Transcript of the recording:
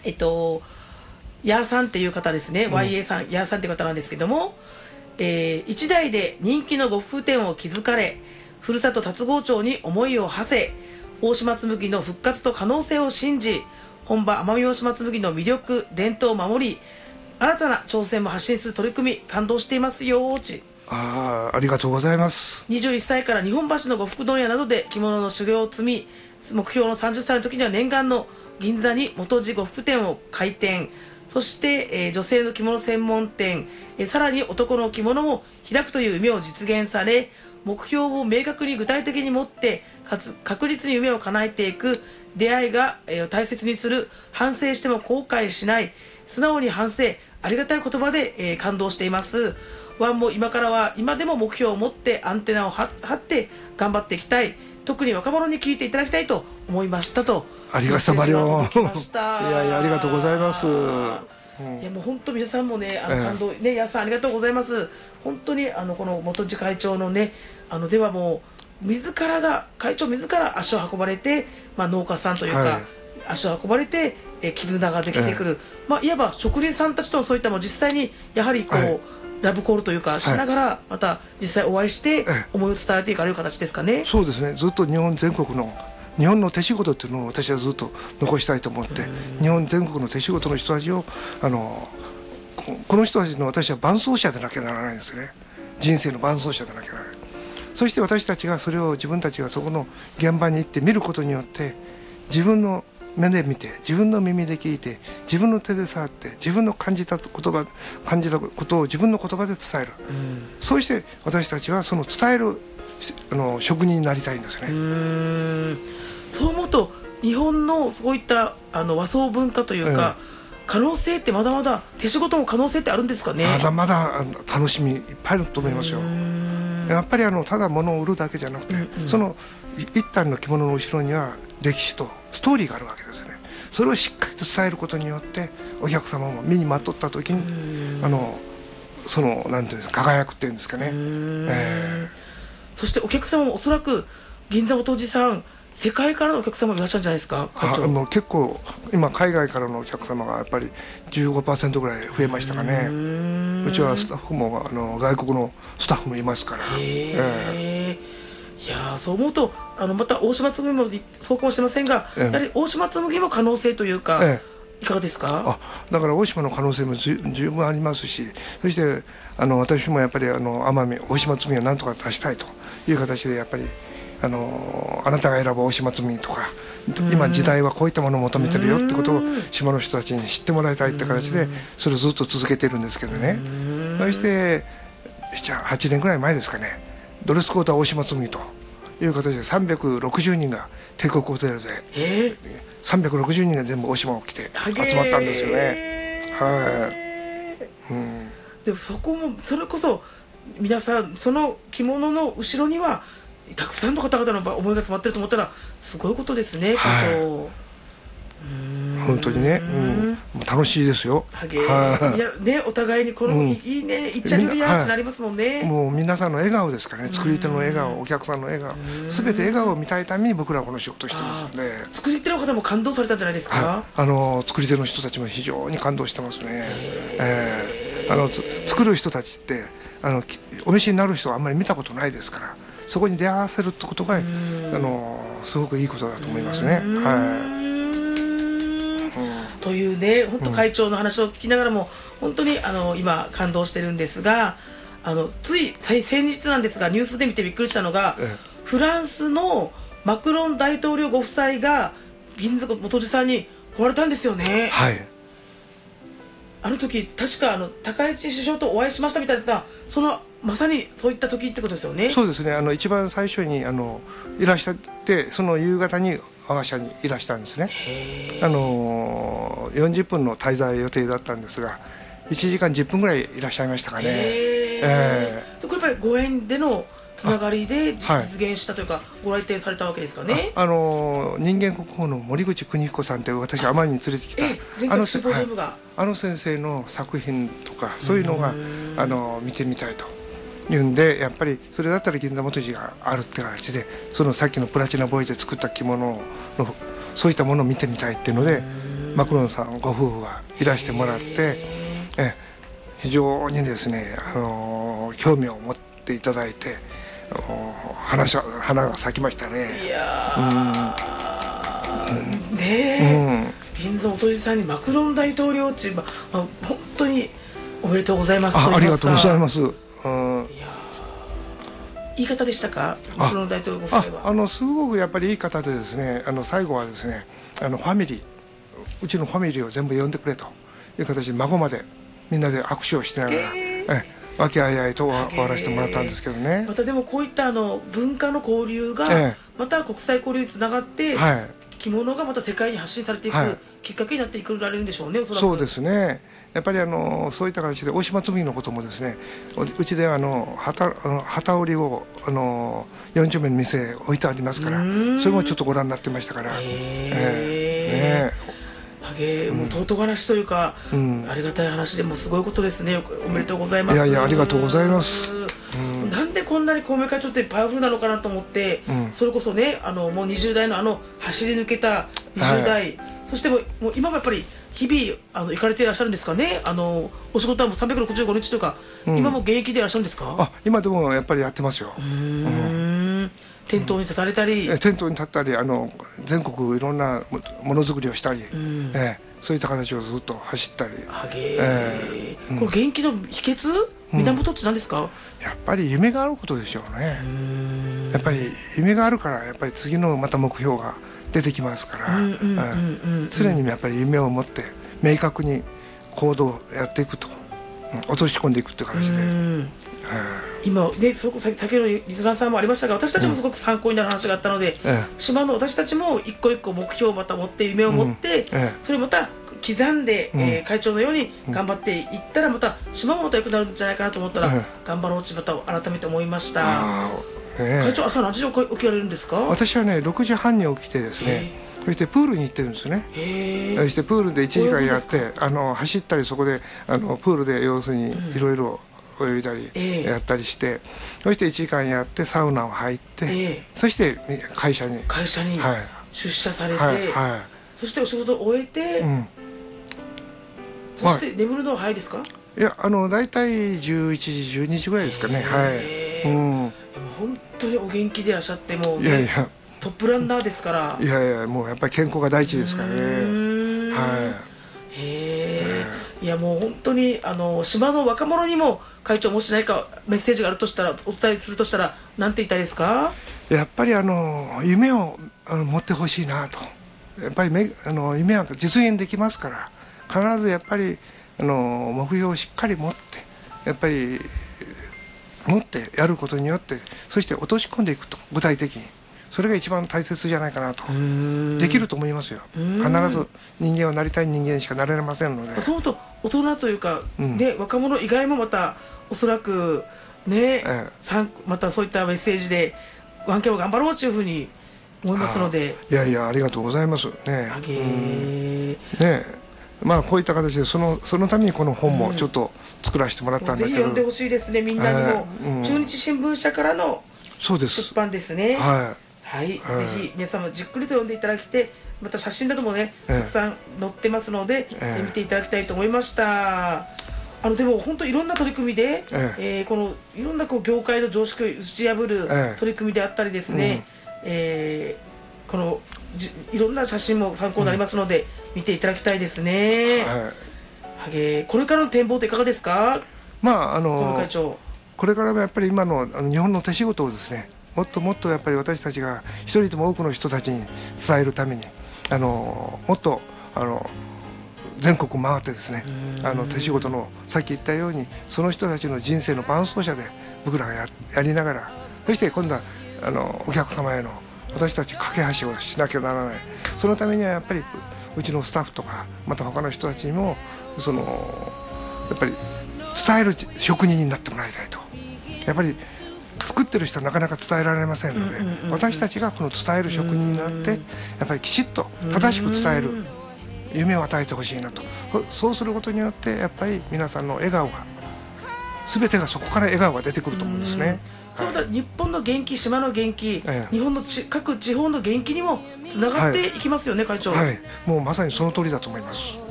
ヤーさんっていう方ですね、YA さん、ヤーさんっていう方なんですけども、一代で人気の呉服店を築かれ、ふるさと龍郷町に思いを馳せ、大島紬の復活と可能性を信じ、本場奄美大島紬の魅力伝統を守り、新たな挑戦も発信する取り組み、感動していますよ。 ありがとうございます。 21歳から日本橋の呉服問屋などで着物の修行を積み、目標の30歳の時には念願の銀座に元地呉服店を開店、そして、女性の着物専門店、さらに男の着物を開くという夢を実現され、目標を明確に具体的に持ってかつ確実に夢を叶えていく、出会いが、大切にする、反省しても後悔しない、素直に反省、ありがたい言葉で、感動しています。ワンも今からは今でも目標を持ってアンテナを張って頑張っていきたい、特に若者に聞いていただきたいと思いましたと。 ありがとうございます。 いやありがとうございます。 いやもう本当皆さんもね、感動ね、やさんありがとうございます。本当にこの元地会長のね、ではもう会長自ら足を運ばれて、農家さんというか、足を運ばれて、絆ができてくる、いわば職人さんたちとそういったも実際にやはりこう、ラブコールというかしながら、また実際お会いして思いを伝えていかれる形ですかね。 そうですね。ずっと日本全国の日本の手仕事っていうのを私はずっと残したいと思って、日本全国の手仕事の人たちをこの人たちの私は伴走者でなきゃならないんですね。人生の伴走者でなきゃならない。そして私たちがそれを自分たちがそこの現場に行って見ることによって、自分の目で見て、自分の耳で聞いて、自分の手で触って、自分の感じたことを自分の言葉で伝える、そうして私たちはその伝える職人になりたいんですね。 そう思うと日本のそういった和装文化というか、可能性ってまだまだ手仕事も可能性ってあるんですかね。 まだまだ楽しみいっぱいあると思いますよ。やっぱりただ物を売るだけじゃなくて、その一体の着物の後ろには歴史とストーリーがあるわけですね。それをしっかりと伝えることによって、お客様も身にまとった時にそのなんていうんですか、輝くっていうんですかね。 そしてお客様もおそらく銀座元地さん、世界からのお客様もいらっしゃるんじゃないですか、会長。 結構今海外からのお客様がやっぱり 15% ぐらい増えましたかね。うちはスタッフも外国のスタッフもいますから。いやそう思うとまた大島紬もそうかもしれませんが、やはり大島紬も可能性というか、いかがですか。 だから大島の可能性も十分ありますし、そして私もやっぱり奄美大島紬をなんとか出したいという形で、やっぱりあなたが選ぶ大島紬とか、今時代はこういったものを求めてるよってことを島の人たちに知ってもらいたいって形で、それをずっと続けてるんですけどね。そして8年ぐらい前ですかね、ドレスコードは大島紬という形で360人が帝国ホテルで、360人が全部大島を来て集まったんですよね。 でもそれこそ皆さん、その着物の後ろにはたくさんの方々の思いが詰まってると思ったらすごいことですね、会長。 本当にね、楽しいですよ。 お互いにこのいいね、いっちゃりりやーってなりますもんね。 もう皆さんの笑顔ですからね。作り手の笑顔、お客さんの笑顔、すべて笑顔を見たいために僕らはこの仕事をしてますので。 作り手の方も感動されたんじゃないですか。 作り手の人たちも非常に感動してますね。作る人たちってお召しになる人はあんまり見たことないですから、そこに出会わせるってことがすごくいいことだと思いますね。 というね、本当会長の話を聞きながらも本当に今感動してるんですが、つい先日なんですが、ニュースで見てびっくりしたのが、フランスのマクロン大統領ご夫妻が銀座元地さんに来られたんですよね。あの時確か高市首相とお会いしましたみたいな、まさにそういった時ってことですよね。 そうですね。一番最初にいらっしゃって、その夕方に我が社にいらしたんですね。40分の滞在予定だったんですが、1時間10分ぐらいいらっしゃいましたかね。 これやっぱりご縁でのつながりで実現したというか、ご来店されたわけですかね。 人間国宝の森口邦彦さんという、私奄美に連れてきた先生の作品とか、そういうのが見てみたいというんで、やっぱりそれだったら銀座元地があるって形で、そのさっきのプラチナボーイで作った着物のそういったものを見てみたいっていうので、 マクロンさんご夫婦がいらしてもらって、非常にですね、興味を持っていただいて花が咲きましたね。 いやー、ねえ、銀座おとじさんにマクロン大統領地、本当におめでとうございますと言いますか。 ありがとうございます。いや、 言い方でしたか、マクロン大統領ご夫妻は。 すごくやっぱりいい方でですね、最後はですね、ファミリー、うちのファミリーを全部呼んでくれという形で孫までみんなで握手をしながら、和気あいあいと終わらせてもらったんですけどね。 またでもこういった文化の交流がまた国際交流につながって、着物がまた世界に発信されていくきっかけになっていくられるんでしょうね、おそらく。 そうですね。やっぱりそういった形で大島紬のこともですね、うちで旗織りを40名の店置いてありますから、それもちょっとご覧になってましたから。 もう尊話というか、ありがたい話でもすごいことですね。おめでとうございます。 いやいや、ありがとうございます。 なんでこんなに公明会長ってパワフルなのかなと思って、それこそね、もう20代の走り抜けた20代、そしてもう今もやっぱり日々行かれていらっしゃるんですかね。お仕事はもう365日とか、今も現役でいらっしゃるんですか。 今でもやっぱりやってますよ。 店頭に立たれたり、 店頭に立ったり、全国いろんなものづくりをしたり、そういった形をずっと走ったり。 これ元気の秘訣、源って何ですか。 やっぱり夢があることでしょうね。やっぱり夢があるから、やっぱり次のまた目標が出てきますから、常にやっぱり夢を持って明確に行動をやっていくと、落とし込んでいくっていう形で。 今ね、先ほどリスナーさんもありましたが、私たちもすごく参考になる話があったので、島の私たちも一個一個目標をまた持って夢を持って、それをまた刻んで、会長のように頑張っていったら、また島もまた良くなるんじゃないかなと思ったら、頑張ろうとまた改めて思いました。会長、朝何時に起きられるんですか。 私はね、6時半に起きてですね、そしてプールに行ってるんですね。そしてプールで1時間やって、走ったり、そこでプールで要するにいろいろ泳いだりやったりして、そして1時間やってサウナを入って、そして会社に出社されて、そしてお仕事を終えて、そして眠るのは早いですか。 いや、大体11時12時ぐらいですかね。 本当にお元気でいらっしゃって、もうトップランナーですから。 いやいや、もうやっぱり健康が第一ですからね。 いや、もう本当に島の若者にも会長、もし何かメッセージがあるとしたら、お伝えするとしたら何て言いたいですか。 やっぱり夢を持ってほしいなと。やっぱり夢は実現できますから、必ずやっぱり目標をしっかり持って、やっぱり持ってやることによって、そして落とし込んでいくと、具体的に。それが一番大切じゃないかなと。できると思いますよ。必ず人間はなりたい人間しかなれませんので。 そうと大人というか、若者以外もまたおそらくね、またそういったメッセージでワンケも頑張ろうというふうに思いますので。 いやいや、ありがとうございますね。まあこういった形でそのためにこの本もちょっと作らせてもらったんだけど、 ぜひ読んでほしいですね、みんなにも。中日新聞社からの出版ですね。はい、ぜひ皆様じっくりと読んでいただきて、また写真などもね、たくさん載ってますので、見ていただきたいと思いました。でも本当いろんな取り組みで、このいろんな業界の常識を打ち破る取り組みであったりですね、このいろんな写真も参考になりますので、見ていただきたいですね。これからの展望っていかがですか。会長、 これからもやっぱり今の日本の手仕事をですね、もっともっとやっぱり私たちが一人でも多くの人たちに伝えるために、もっと全国回ってですね、手仕事のさっき言ったように、その人たちの人生の伴走者で僕らがやりながら、そして今度はお客様への私たち架け橋をしなきゃならない。そのためにはやっぱりうちのスタッフとか、また他の人たちにもやっぱり伝える職人になってもらいたいと。やっぱり作ってる人はなかなか伝えられませんので、私たちがこの伝える職人になって、やっぱりきちっと正しく伝える夢を与えてほしいなと。そうすることによってやっぱり皆さんの笑顔が、全てがそこから笑顔が出てくると思うんですね。 そうだ、日本の元気、島の元気、日本の各地方の元気にもつながっていきますよね、会長。 はい、もうまさにその通りだと思います。